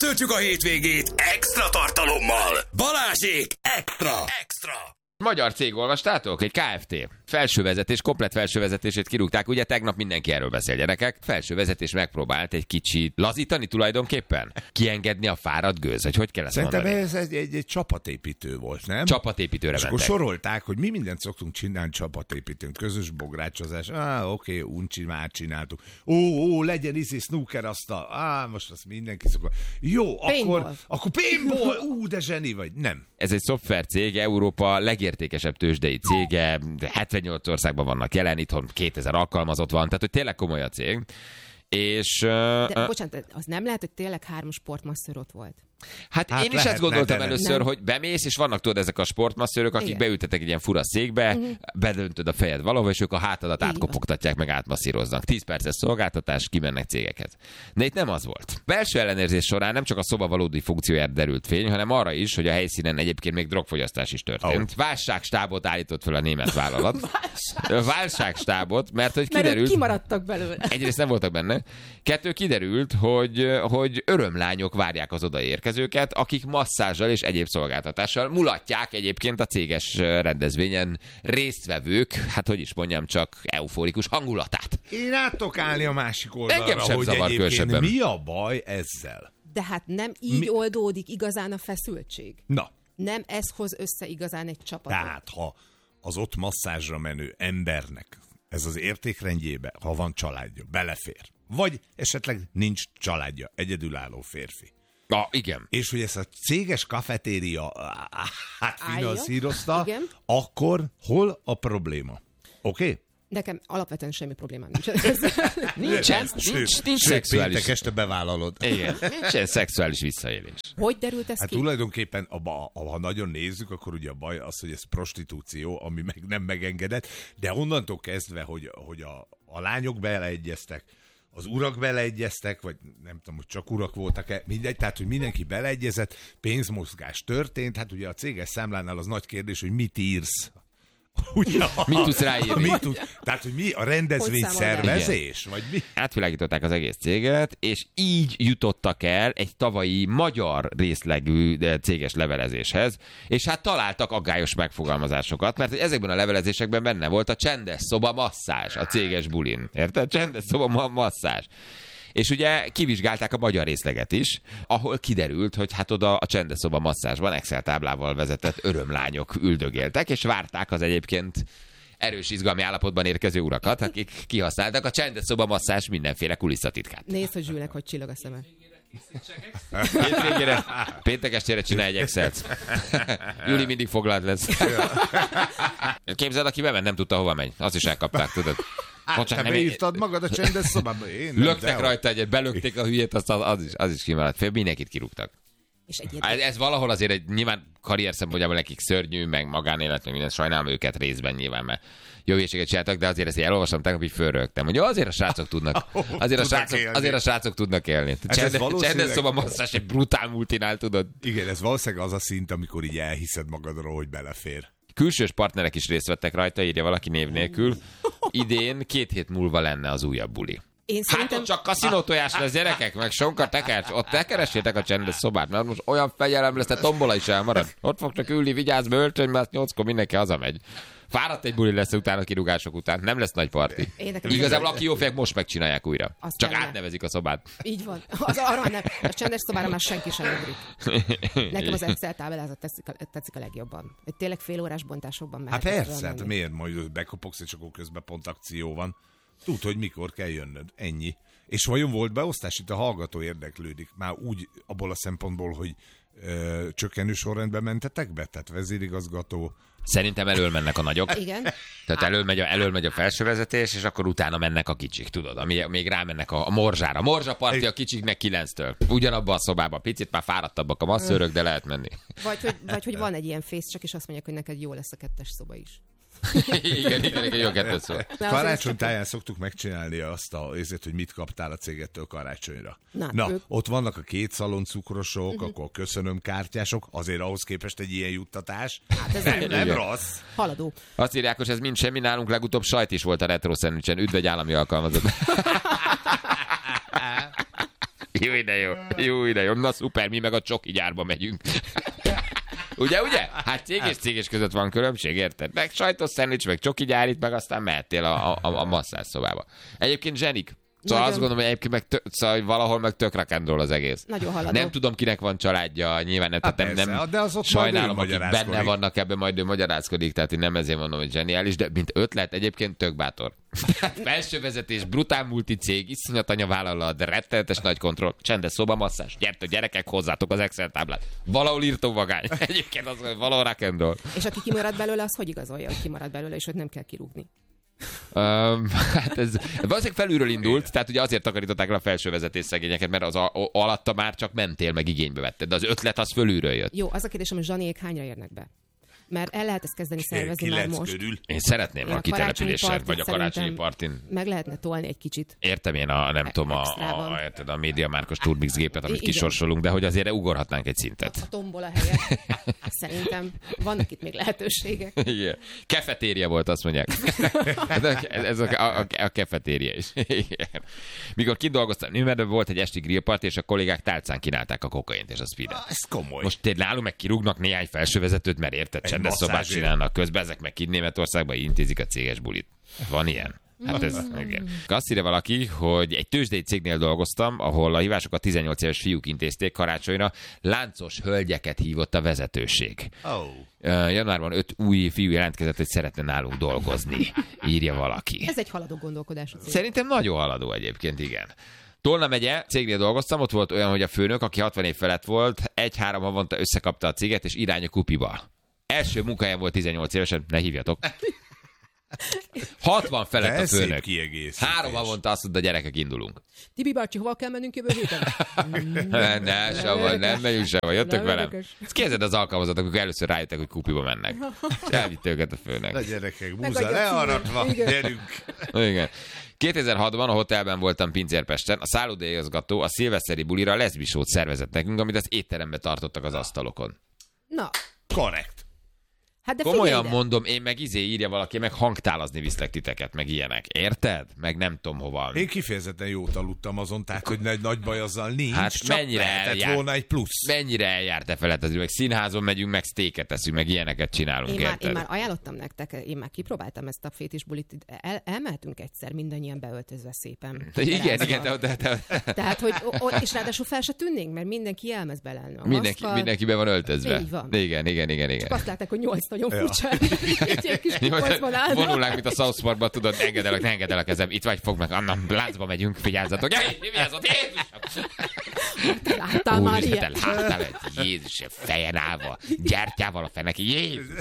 Megtöltjük a hétvégét extra tartalommal. Balázsék extra! Magyar cég, olvastátok? Egy Kft. Felsővezetés, komplett felsővezetését kirúgták. Ugye tegnap mindenki erről beszél, gyerekek. Felsővezetés megpróbált egy kicsit lazítani tulajdonképpen. Kiengedni a fáradt gőz, hogy kell ezt Szerintem mondani? ez egy csapatépítő volt, nem? Csapatépítőre és akkor mentek. sorolták, hogy mi mindent szoktunk csinálni csapatépítőnk. Közös bográcsozás. Oké, uncsi, már csináltuk. Legyen snooker asztal. Most azt mindenki szokott. Jó, akkor paintball. De zseni vagy. Nem. Ez egy szoftvercég, Európa legértékesebb tőzsdei cége, 78 országban vannak jelen, itthon 2000 alkalmazott van, tehát hogy tényleg komoly a cég. És... De bocsánat, az nem lehet, hogy tényleg 3 sportmasször ott volt? Hát én is ezt gondoltam először, hogy bemész, és vannak tudod ezek a sportmasszörök, akik igen. beültetek egy ilyen fura székbe, bedöntöd a fejed valahol, és ők a hátadat átkopogtatják, meg átmasszíroznak. 10 perces szolgáltatás, kimennek cégekhez. De itt nem az volt. Belső ellenőrzés során nem csak a szoba valódi funkciójára derült fény, hanem arra is, hogy a helyszínen egyébként még drogfogyasztás is történt. Válságstábot állított fel a német vállalat. Válságstábot, mert hogy kiderült... Mert kimaradtak belőle. Egyrészt nem voltak benne. 2, kiderült, hogy örömlányok várják az odaérkezőket, akik masszázsal és egyéb szolgáltatással mulatják egyébként a céges rendezvényen résztvevők, hát hogy is mondjam, csak euforikus hangulatát. Én át tudok állni a másik oldalra, Engem sem hogy zavar egyébként különösebben. mi a baj ezzel? De hát nem így oldódik igazán a feszültség. Na, Nem ez hoz össze igazán egy csapatot. tehát ha az ott masszázsra menő embernek ez az értékrendjébe, ha van családja, belefér. Vagy esetleg nincs családja, egyedülálló férfi. Igen. És hogy ezt a céges kafetéria finanszírozta, Igen. akkor hol a probléma? Oké? Nekem alapvetően semmi problémám nincs. Nincs szexuális. Péntek este bevállalod. Igen, nincsen szexuális visszaélés. Hogy derült ez Hát ki? tulajdonképpen, ha nagyon nézzük, akkor ugye a baj az, hogy ez prostitúció, ami meg nem megengedett, de onnantól kezdve, hogy a lányok beleegyeztek, az urak beleegyeztek, vagy nem tudom, hogy csak urak voltak-e, mindegy, tehát, hogy mindenki beleegyezett, pénzmozgás történt, hát ugye a céges számlánál az nagy kérdés, hogy mit írsz. Ugye, Mit tudsz ráírni? Tehát, hogy mi a rendezvényszervezés, vagy mi? Átvilágították az egész céget, és így jutottak el egy tavalyi magyar részlegű céges levelezéshez, és hát találtak aggályos megfogalmazásokat, mert ezekben a levelezésekben benne volt a csendes szoba masszázs a céges bulin. Érted? Csendes szoba masszázs. És ugye kivizsgálták a magyar részleget is, ahol kiderült, hogy hát oda a csendes szoba masszázsban Excel táblával vezetett örömlányok üldögéltek, és várták az egyébként erős izgalmi állapotban érkező urakat, akik kihasználtak a csendes szoba masszázs mindenféle kulisszatitkát. Nézd, hogy Zsülnek, hogy csillog a szeme. Hétvégére, péntek estére csinálj egy Excelt. Júli mindig foglalt lesz. Képzeld, aki bement, nem tudta, hova megy. Azt is elkapták, tudod. Te beírtad magad a csendes szobába? Én nem, löktek rajta egyet, belökték a hülyét, az is kimaradt. Fél mindenkit kirúgtak. És egyébként... Ez valahol azért nyilván karrier szempontjából nekik szörnyű, meg magánélet, meg minden, sajnálom őket részben nyilván, mert jó hülyeséget csináltak, de azért ezt elolvastam, tegnap így fölrögtem, hogy azért a srácok tudnak, azért a srácok tudnak élni. Csendes szoba masszás egy brutál multinál, tudod. Igen, ez valószínűleg az a szint, amikor így elhiszed magadról, hogy belefér. Külsős partnerek is részt vettek rajta, írja valaki név nélkül. Idén 2 hét múlva lenne az újabb buli. Én szerintem... Hát ott csak kaszinótojás lesz, gyerekek, meg sonka tekercs. Ott tekeressétek a csendes szobát, mert most olyan fegyelem lesz, te tombola is elmarad. Ott fog csak ülni, vigyázz, bölcsön, mert 8-kor mindenki hazamegy. Fáradt egy buli lesz utána, kirúgások után. Nem lesz nagy parti. Igazából aki jó fejek, most megcsinálják újra. Azt csak kellene. átnevezik a szobát. Így van. Arra nem. A csendes szobára már senki sem ugrik. Nekem az Excel táblázat tetszik a legjobban. Egy tényleg fél órás bontásokban mehet. Hát persze, hát miért majd bekopogsz, és akkor közben pont akció van. Tud, hogy mikor kell jönnöd. Ennyi. És vajon volt beosztás? Itt a hallgató érdeklődik. Már úgy abból a szempontból, hogy csökkenő sorrendben mentetek be? Tehát vezérigazgató... Szerintem elől mennek a nagyok. Igen. Tehát elől megy a felsővezetés, és akkor utána mennek a kicsik, tudod? Még rámennek a morzsára. Morzsaparti a kicsiknek 9-től. Ugyanabban a szobában. Picit már fáradtabbak a masszőrök, de lehet menni. Vagy hogy van egy ilyen fész, csak is azt mondják, hogy neked jó lesz a 2-es szoba is. Igen, egy jó 2 szó. Karácsonytáján szoktuk megcsinálni azt azért, hogy mit kaptál a cégettől karácsonyra. Na ott vannak a 2 szalon cukrosok, akkor köszönöm kártyások, azért ahhoz képest egy ilyen juttatás. Hát ez nem rossz. Haladó. Azt írják, hogy ez mind semmi, nálunk legutóbb sajt is volt a retro szendvicsen. Üdv egy állami alkalmazott. Jó, de jó. Na szuper, mi meg a csoki gyárba megyünk. Ugye? Hát cég és céges között van különbség, érted? Meg sajtos szendvics, meg csoki gyár itt, meg aztán mehettél a masszásszobába. Egyébként zsenik. Szóval azt gondolom, hogy egyébként szóval valahol meg tök rock'n'roll az egész. Nagyon haladó. Nem tudom, kinek van családja, nyilván nem, de az ott sajnálom, akik benne vannak ebben, majd ő magyarázkodik, tehát én nem ezért mondom, hogy zseniális, de mint ötlet egyébként tök bátor. Felső vezetés, brutál multicég, iszonyat anyavállalat, rettenetes nagy kontroll, csendes szoba, masszás, gyertek gyerekek, hozzátok az Excel táblát. Valahol írtó vagány. Egyébként az, hogy valahol rock'n'roll. És aki kimarad belőle, az hogy igazolja, hogy kimarad belőle, és hogy nem kell kirúgni? Hát ez valószínűleg felülről indult, tehát ugye azért takarították el a felső vezetés szegényeket, mert az alatta már csak mentél, meg igénybe vetted, de az ötlet az fölülről jött. Jó, az a kérdésem, hogy Zsaniék hányra érnek be? Mert el lehet ezt kezdeni szervezni már most. Körül. Én szeretném a kitelepülésen, vagy a karácsonyi partin. Meg lehetne tolni egy kicsit. Értem én a médiamárkos Turbix gépet, amit kisorsolunk, de hogy azért ugorhatnánk egy szintet. A tombola helyett. Szerintem vannak itt még lehetőségek. Igen. Kefetéria volt, azt mondják. Ez a kefetéria is. Igen. Mikor kidolgoztam, mert volt egy esti grillparty, és a kollégák tálcán kínálták a kokaint és a speedet. Ez komoly. Most tényleg nálunk meg kirúgnak néhány felsővezetőt, mert érted, csendes szobát csinálnak közben, ezek meg itt Németországban intézik a céges bulit. Van ilyen? Hát ez, igen. Azt írja valaki, hogy egy tőzsdei cégnél dolgoztam, ahol a hívásokat 18 éves fiúk intézték karácsonyra, láncos hölgyeket hívott a vezetőség. Januárban 5 új fiú jelentkezett, hogy szeretne nálunk dolgozni, írja valaki. Ez egy haladó gondolkodású cég. Szerintem nagyon haladó egyébként, igen. Tolna megye cégnél dolgoztam, ott volt olyan, hogy a főnök, aki 60 év felett volt, 1-3 havonta összekapta a céget, és irány a kupiba. Első munkáján volt 18 évesen, ne hívjatok. 60 felett a főnök. 3 havonta azt mondta, gyerekek, indulunk. Tibi bácsi, hova kell mennünk jövő héten? Nem megyünk sehova, jöttök velem. Ezt kérdezed az alkalmazatok, amikor először rájöttek, hogy kupiba mennek. És elvitte őket a főnök. A gyerekek, búza learatva, gyerünk. Igen. 2006-ban a hotelben voltam Pincérpesten, a szállodai-igazgató a szilveszteri bulira leszbisót szervezett nekünk, amit az étterembe tartottak az asztalokon. Na. Korrekt. Hát de komolyan mondom, én meg írja valaki, meg hangtálazni viszlek titeket, meg ilyenek. Érted? Meg nem tudom hova. Én kifejezetten jót aludtam azon, tehát hogy nagy baj azzal nincs, hát csak lehetett volna egy plusz. Mennyire eljárt-e feletezni, meg színházon megyünk, meg sztéket teszünk, meg ilyeneket csinálunk, én már ajánlottam nektek, én már kipróbáltam ezt a fétisbulit, elmehetünk egyszer mindannyian beöltözve szépen. Igen, de. Tehát, hogy és ráadásul fel se tűnnénk, mert mindenki elmez bele. Mindenki be van öltözve. Így van. Igen. Csak azt látták, hogy 8 nagyon furcsa. Egy kis kukorcban állnak. Vonulnánk, mint a South Parkban, tudod, ne engedd el a kezem, itt vagy, fogd meg, Anna, láncba megyünk, figyelzatok. Vigyázzatok, Jézusom! Láttál már ilyet? Láttál egy Jézus, fejen állva, gyertyával a fenek, Jézus!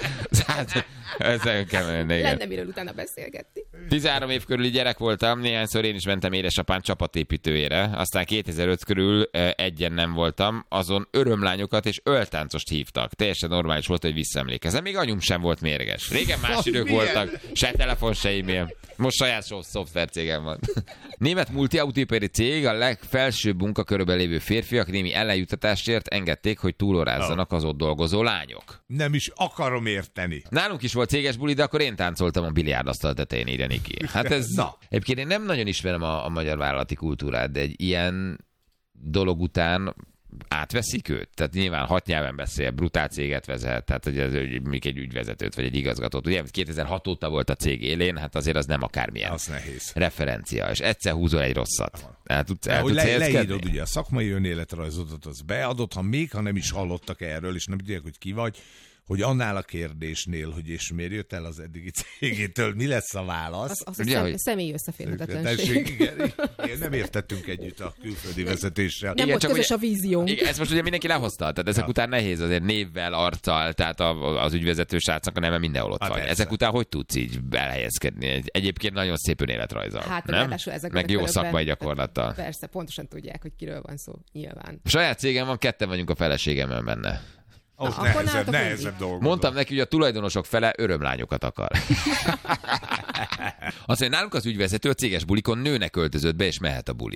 Ez nagyon kemény, igen. Lenne miről utána beszélgetni. 13 év körüli gyerek voltam, néhányszor én is mentem édesapám csapatépítőjére, aztán 2005 körül egyen nem voltam, azon örömlányokat és öltáncost hívtak. Teljesen normális volt, hogy visszaemlékezem. Még anyum sem volt mérges. Régen más idők voltak, se telefon, se e-mail. Most saját szoftvercégem van. Német multiautóipari cég, a legfelsőbb munkakörben lévő férfiak némi ellenjutatásért engedték, hogy túlórázzanak az ott dolgozó lányok. Nem is akarom érteni. Nálunk is volt céges buli, de akkor én táncoltam a biliárdasztal tetején, írja Niki. Hát ez... Egyébként én nem nagyon ismerem a magyar vállalati kultúrát, de egy ilyen dolog után átveszik őt? Tehát nyilván 6 nyelven beszél, brutál céget vezet, tehát hogy ez még egy ügyvezetőt, vagy egy igazgatót. Ugye 2006 óta volt a cég élén, hát azért az nem akármilyen az nehéz referencia, és egyszer húzol egy rosszat. Hogy leírod ugye a szakmai önéletrajzodat, az beadott, ha nem is hallottak erről, és nem tudják, hogy ki vagy, hogy annál a kérdésnél, hogy és miért jött el az eddigi cégétől, mi lesz a válasz? Az személyi összeférhetetlenség. Igen, nem értettünk együtt a külföldi vezetéssel. Nem volt közös a víziónk. Igen, ezt most ugye mindenki lehozta, tehát ezek után nehéz azért névvel, arccal, tehát az ügyvezető srácnak a neve mindenhol ott van. Ezek után hogy tudsz így elhelyezkedni? Egyébként nagyon szép önéletrajzzal. Hát, nem? Meg jó szakmai gyakorlattal. Persze, pontosan tudják, hogy kiről van szó, nyilván. A saját cégem van, 2 vagyunk a feleségemmel benne. Nehezebb dolgozom. Mondtam neki, hogy a tulajdonosok fele örömlányokat akar. Azt mondja, nálunk az ügyvezető a céges bulikon nőnek öltözött be, és mehet a buli.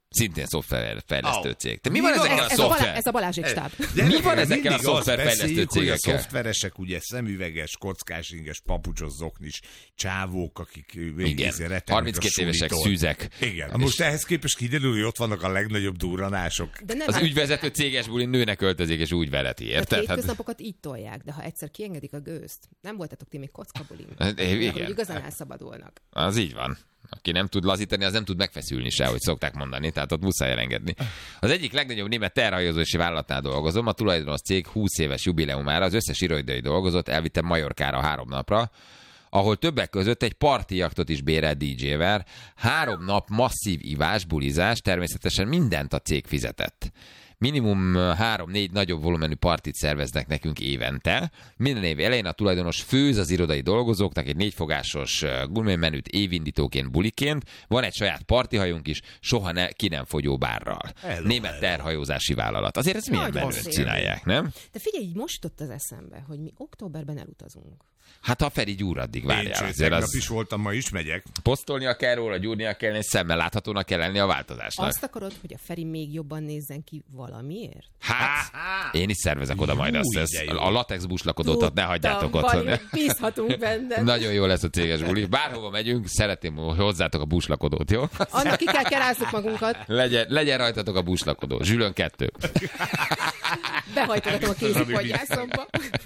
Szintén szoftverfejlesztő cég. Te mi van ezekkel a szoftver? Ez a Balázsék stáb. Mi van ezekkel a szoftverfejlesztő cégekkel? A szoftveresek ugye szemüveges, kockásinges, papucsos, zoknis csávók, akik igen. 32 évesek, szűzek. Igen. Most ehhez képest kiderül, hogy ott vannak a legnagyobb durranások. Az ügyvezető céges bulin nőnek öltözik, és úgy veleti, érted? A hétköznapokat így tolják, de ha egyszer kiengedik a gőzt, nem voltatok ti még kockabulin. Igen. Igazán elszabadulnak. Az így van. Aki nem tud lazítani, az nem tud megfeszülni se, hogy szokták mondani, tehát ott muszáj elengedni. Az egyik legnagyobb német terrhajózási vállalatnál dolgozom, a tulajdonos cég 20 éves jubileumára az összes irodai dolgozót elvittem Majorkára 3 napra, ahol többek között egy parti jaktot is bérelt DJ-vel, 3 nap masszív ivás, bulizás, természetesen mindent a cég fizetett. Minimum 3-4 nagyobb volumenű partit szerveznek nekünk évente. Minden év elején a tulajdonos főz az irodai dolgozóknak egy 4 fogásos gurmémenüt évindítóként, buliként. Van egy saját partihajunk is, soha ki nem fogyó bárral. Német terrhajózási vállalat. Azért ezt milyen menőt csinálják, nem? De figyelj, így most jutott az eszembe, hogy mi októberben elutazunk. Hát ha Feri gyúr, addig várjál. Tegnap is voltam, ma is megyek. Posztolnia kell róla, gyúrnia kell, és szemmel láthatónak kell lenni a változásnak. Azt akarod, hogy a Feri még jobban nézzen ki valamiért? Hát, én is szervezek oda majd azt. A latex buslakodót ne hagyjátok otthon. Bízhatunk benne. Nagyon jó lesz a céges buli. Bárhova megyünk, szeretném, hogy hozzátok a buslakodót, jó? Annak ki kell kerázzuk magunkat. Legyen rajtatok a buslakodó. Zsülön 2. Behajtogatom a kézipodgyászomba.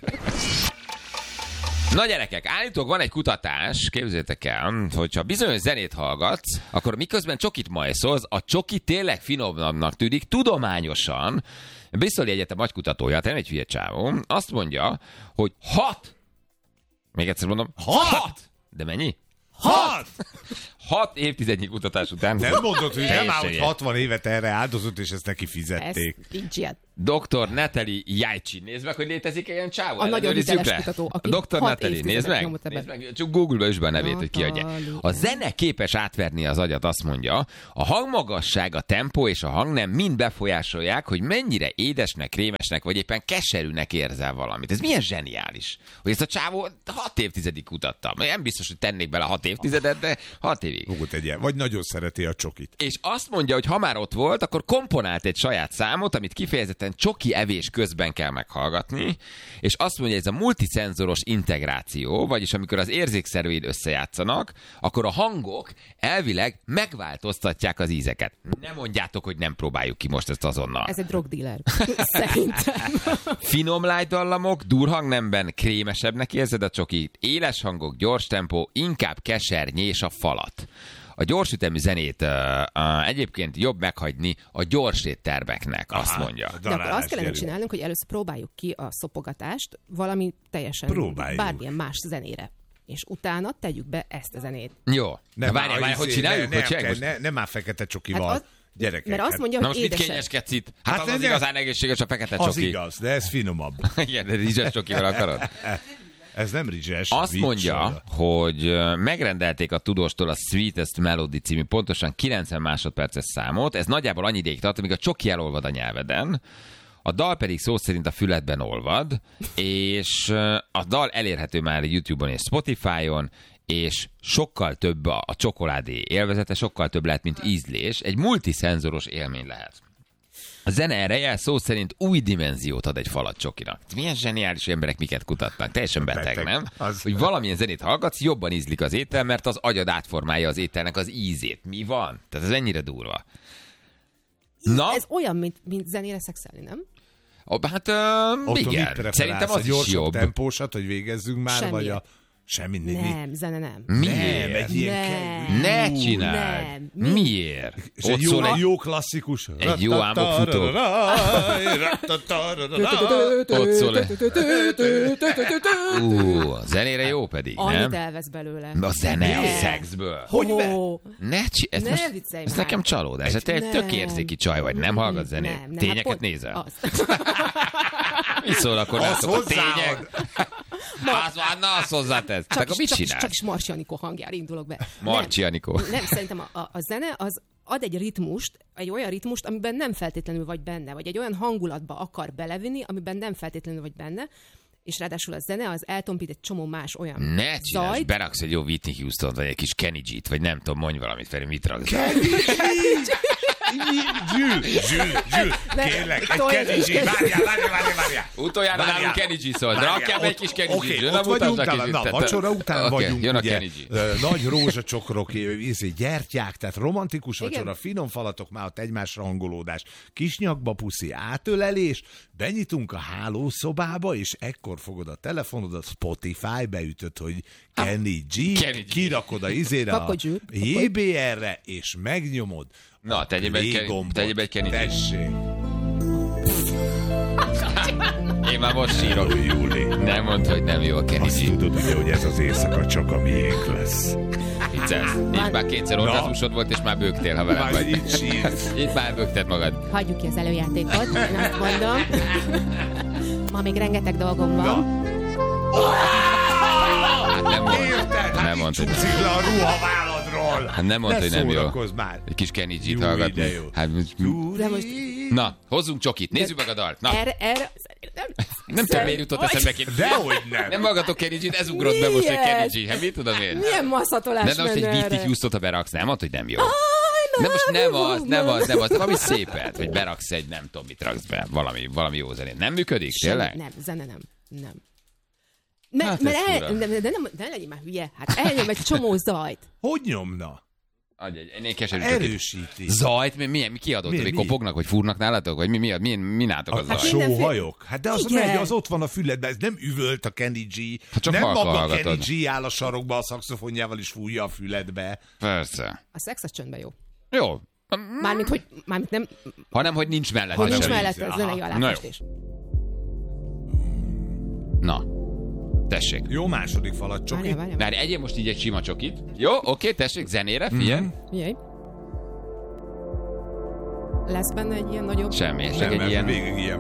Na gyerekek, állítólag van egy kutatás, képzeljétek el, hogyha bizonyos zenét hallgatsz, akkor miközben csokit majszolsz, a csoki tényleg finomabbnak tűnik tudományosan. Bristoli Egyetem agykutatója, nem egy hülye csávó, azt mondja, hogy 6, még egyszer mondom, 6! De mennyi? 6 évtizednyi kutatás után. Nem mondod, hogy nem áll, hogy 60 évet erre áldozott, és ezt neki fizették. Ez nincs ilyen. Dr. Natalie Jajcsi. Nézd meg, hogy létezik ilyen csávó. A nagyon hiteles kutató, aki Dr. Natalie, nézd meg. Csak Google-ba is be a nevét, hogy kiadja. A zene képes átverni az agyat, azt mondja. A hangmagasság, a tempó és a hangnem mind befolyásolják, hogy mennyire édesnek, krémesnek, vagy éppen keserűnek érzel valamit. Ez milyen zseniális, hogy ezt a csávó 6 évtizedig kutatta. Nem biztos, hogy tennék bele 6 évtizedet, de 6 évig. Vagy nagyon szereti a csokit. És azt mondja, hogy ha már ott volt, akkor komponált egy saját számot, amit kifejezetten csoki evés közben kell meghallgatni, és azt mondja, ez a multiszenzoros integráció, vagyis amikor az érzékszerveid összejátszanak, akkor a hangok elvileg megváltoztatják az ízeket. Nem mondjátok, hogy nem próbáljuk ki most ezt azonnal. Ez egy drogdealer. Szerintem. Finom light dallamok, durhangnemben krémesebbnek érzed a csokit, éles hangok, gyors tempó, inkább kesernyés a falat. A gyorsütemű zenét egyébként jobb meghagyni a gyors éttermeknek, azt mondja. De akkor azt kellene csinálnunk, hogy először próbáljuk ki a szopogatást valami teljesen bármilyen más zenére. És utána tegyük be ezt a zenét. Jó. Várjál, hogy csináljuk? Nem már fekete csokival. Hát gyerekek. Mert azt mondja, hogy most mit kényeskedsz itt? Hát az igazán egészséges a fekete csoki. Az igaz, de ez finomabb. Igen, de rizses csokival akarod? Ez nem rizses. Azt mondja, hogy megrendelték a tudóstól a Sweetest Melody című pontosan 90 másodperces számot. Ez nagyjából annyi ideig tart, amíg a csoki elolvad a nyelveden. A dal pedig szó szerint a füledben olvad, és a dal elérhető már YouTube-on és Spotify-on, és sokkal több a csokoládé élvezete, sokkal több lehet, mint ízlés. Egy multiszenzoros élmény lehet. A zene ereje szó szerint új dimenziót ad egy falat csokinak. Milyen zseniális emberek miket kutatnak. Teljesen beteg, nem? Hogy valamilyen zenét hallgatsz, jobban ízlik az étel, mert az agyad átformálja az ételnek az ízét. Mi van? Tehát ez ennyire durva. Na? Ez olyan, mint zenére szexelni, nem? Hát igen. Szerintem az is jobb. Tempósat, hogy végezzünk már, semmi. Vagy a... Semmi. Nem, zene nem. Miért? Ne csináld. Nem. Miért? És egy jó klasszikus. Egy jó álmokfutó. Ott szól. A zenére jó pedig, nem? Annyit elvesz belőle. A zene a szexből. Hogy ez nekem csalódás. Te egy tök érzéki csaj vagy, nem hallgat zenét. Tényeket nézel? Mi szórakozások a tények? Az van, na, azt hozzátesz. Csak is Marcsi Anikó hangjára indulok be. Marcsi Anikó. Nem, szerintem a zene az ad egy ritmust, egy olyan ritmust, amiben nem feltétlenül vagy benne, vagy egy olyan hangulatba akar belevinni, amiben nem feltétlenül vagy benne, és ráadásul a zene az eltompít egy csomó más olyan ne csinálj, zajt. Beraksz egy jó Whitney Houston, vagy egy kis Kenny G-t, vagy nem tudom, mondj valamit, Feri, mit raksz? Zsül, kérlek, egy Kenny G. Várjál. Utoljára nálunk Kenny G szólt. Rakjál be egy kis Kenny G. Oké, ott vagyunk, na, vacsora után vagyunk, jön a ugye, Kenny G. nagy rózsacsokrok, gyertyák, tehát romantikus vacsora, finom falatok, már ott egymásra hangolódás, kis nyakba puszi, átölelés, benyitunk a hálószobába, és ekkor fogod a telefonodat, Spotify, beütöd, hogy Kenny G, kirakod a izére a JBR-re, és megnyomod. Na, tegyél be egy Kenny G. Tessék. Én már most sírok. Júli. Nem mondd, hogy nem jó a Kenny Azt G. tudod ugye, hogy ez az éjszaka csak a miénk lesz. Viccelsz. Itt már kétszer orgazmusod volt, és már bőgtél, ha velem Már vagy. így sírsz. Itt már bőgted magad. Hagyjuk ki az előjátékot, én azt mondom. Ma még rengeteg dolgom van. Hát nem mondd. Érted? Nem mondd, hogy Csúszik le a ruhaváladról. Hát nem mondd, hogy nem jó. Már. Egy kis Kenny G-t Jó, hallgatni. de jó. Hát, De most... na, hozzunk csokit. Nézzük meg a dalt. Na, Erre... nem tudom, miért jutott eszembe ki. Dehogy nem. Nem hallgatok Kenny G-t, ez ugrott be most, hogy Kenny G. Hát mit tudom én? Milyen masszatolás De most egy menne Whitney erre? Houston-t, ha beraksz, nem mondd, hogy nem jó. De most nem az, valami szépet, hogy beraksz egy, nem tudom, mit raksz be, valami jó zenét. Nem működik, tényleg? Nem, zene nem. Hát Mert ez fura. de nem legyél már hülye. Hát elnyom egy csomó zajt. Hogy nyomna? Adj egy keserű csokit. Erősíti. Zajt? Mi kiadott? Hogy kopognak, hogy fúrnak nálatok? Vagy mi nálatok a A zaj? sóhajok? Hát de az Igen. megy, az ott van a füledben, ez nem üvölt a Kenny G. Hát csak nem halkan maga hallgatod. Kenny G áll a sarokba a szaxofonjával is fújja a füledbe. Persze. A szex az csöndben jó. Jó. Mármint nem, Hanem, hogy nincs mellett. ha nincs sem. mellette a zenei aláfestés. Na, tessék. Jó, második falat csoki. Várjál. Várj, egyél most így egy sima csokit. Jó, oké, tessék, zenére, figyelj. Figyelj. Lesz benne egy ilyen nagyobb... Semmi, csak Nem, egy mert ilyen... végig ilyen.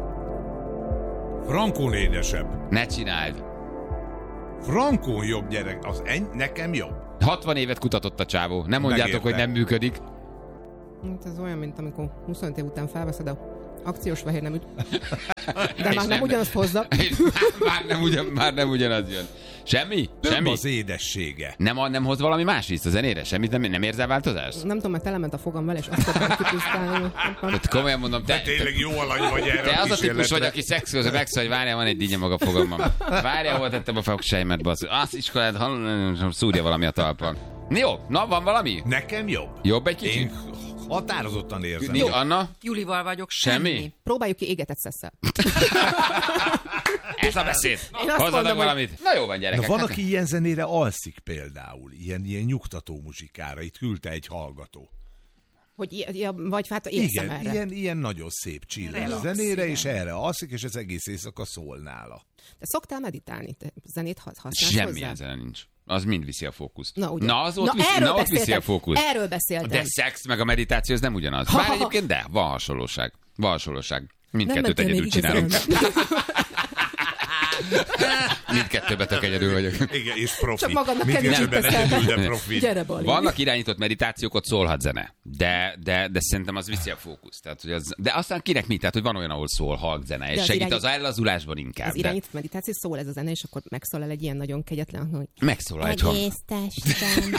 Frankón édesebb. Ne csináld. Frankón jobb gyerek, az nekem jobb. 60 évet kutatott a csávó. Nem mondjátok, Megérte. hogy nem működik. Hát ez olyan, mint amikor 25 év után felveszed a akciós fehér neműt. De És már nem ugyanazt hozza. Már nem ugyanaz jön. Semmi? Több Semmi? az édessége. Nem hoz valami más ízt a zenére? Semmit nem érzel változást? Nem tudom, mert telement a fogam vele, és azt tudom kitisztálni. Hát komolyan mondom, te Tényleg jó alany vagy erre az a típus kísérletre. vagy, aki szexuál, megszól, hogy várjál, van egy dinnye maga fogamban. Várjál, hol tettem a fogsejmet, bassz. Az iskolát, szúrja valami a talpon. Jó, na, van valami? Nekem jobb. Jobb egy kicsit? Én határozottan érzem. Mi, Anna? Julival vagyok, Semmi? Próbáljuk ki égetett szesszel. Ez a beszéd. Én azt Hozzanak mondom, valamit. Na jó van, Na gyerekek. van, Hát- aki ilyen zenére alszik például, ilyen nyugtató muzsikára, itt küldte egy hallgató. Hogy vagy hát érzem Igen, erre. ilyen nagyon szép chill Relax, zenére, igen. és erre alszik, és ez egész éjszaka szól nála. Te szoktál meditálni? Te zenét használsz Semmilyen hozzá? zene nincs. Az mind viszi a fókuszt. Ugye? Na, az ott viszi, erről ott viszi a beszéltem. fókuszt. Erről beszéltem. De szex meg a meditáció, ez nem ugyanaz. Bár egyébként de, van hasonlóság. Van hasonlóság. Nem Mindkettőt mentél egyedül még csinálunk. igazán. Mindkettőben tök egyedül vagyok. Igen, és profi. Csak magadnak Mindkettőben kedvet teszel. egyedül, de profi. Gyere, Bali. Vannak irányított meditációk, ott szólhat zene. De szerintem az viszi a fókuszt. Tehát, hogy az, de aztán kinek mi? Tehát, hogy van olyan, ahol szól halk zene, és az segít irányít- az ellazulásban inkább. Az De irányított meditáció szól ez a zene, és akkor megszólal egy ilyen nagyon kegyetlen, hogy megszólal egy hang. egész testem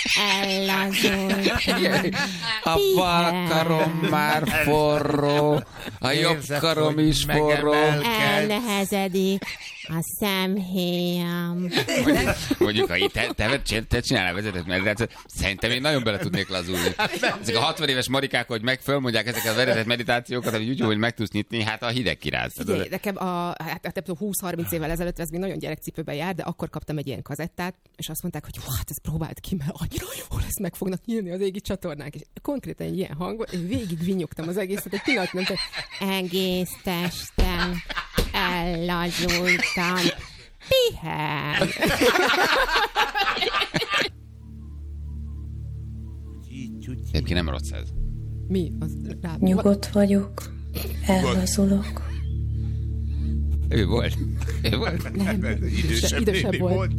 ellazult. A bal karom már forró, a jobb Érzed, karom hogy is forró. Elnehezedik a szemhéjam. Mondjuk, ha itt te csinálnál vezetett meditációt, szerintem én nagyon bele tudnék lazulni. Ezek a 60 éves marikák, hogy meg fölmondják ezeket a vezetett meditációkat, hogy úgy, hogy meg tudsz nyitni, hát a hideg kiráz. Figyelj, nekem hát 20-30 évvel ezelőtt ez még nagyon gyerekcipőben jár, de akkor kaptam egy ilyen kazettát, és azt mondták, hogy hát ezt próbáld ki, mert annyira jó lesz, meg fognak nyílni az égi csatornák. És konkrétan egy ilyen hangot, és végig vinyogtam az egészet, egy pillanat nem egész testem ellazultam. Pihen! Egyébként nem rossz ez. Mi? Az rá... Nyugodt vagyok, ellazulok. Ő volt. Nem, Idősebb idősebb volt.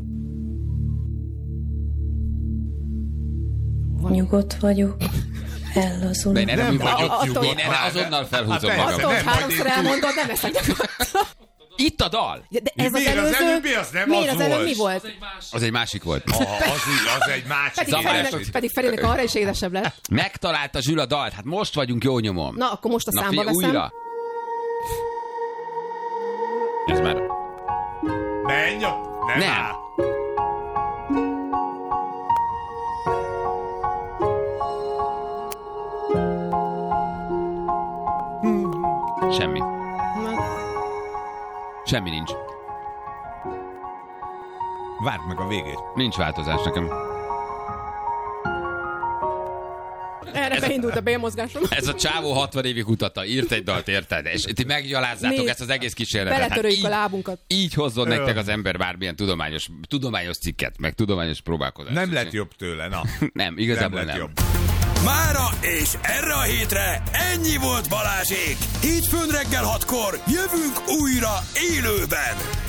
Nyugodt vagyok, De ellazulok. én erre Nem működik. vagyok attól- nyugodt Én már. azonnal Hát felhúzom persze, magam. Attól, hogy nem, majd háromszor én elmondod, nem eszek. Itt a dal! De ez Miért az előbbi, az nem miért az az előbb volt? mi volt? Az egy másik volt. Az egy másik. Pedig Ferinek arra is édesebb lett. Megtalálta Zsül a dalt, hát most vagyunk jó nyomon. Na, akkor most a számba veszem. Újra. Ez már... Menj, Nem. áll. Semmi. Na, Semmi nincs. Várd meg a végét. Nincs változás nekem. erre beindult a bélmozgásom. Ez a csávó 60 évig kutatta, írt egy dalt, érted? És ti meggyalázzátok Nézd, ezt az egész kísérletet. beletöröljük a lábunkat. Így hozzon nektek az ember bármilyen tudományos cikket, meg tudományos próbálkozást. Nem lett jobb tőle, na. Nem, igazából lett nem. jobb. Mára és erre a hétre ennyi volt Balázsék. Hétfőn reggel 6-kor jövünk újra élőben.